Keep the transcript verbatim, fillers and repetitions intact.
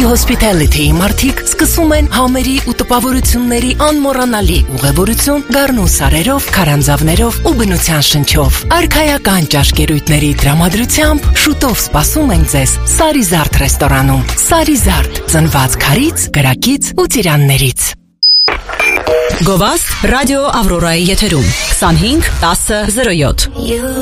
Hospitality-ի մարդիկ սկսում են համերի ու տպավորությունների անմոռանալի ուղևորություն գառնու սարերով, քարանձավներով ու բնության շնչով։ Արքայական ճաշկերույթների տրամադրությամբ շուտով սպասում են ձեզ Սարիզարդ ռեստորանում։ Սարիզարդ, ծնված քարից, կրակից ու ծիրաններից։ Գովաստ ռադիո Ավրորայի եթերում քսանհինգ տասը զրո յոթ։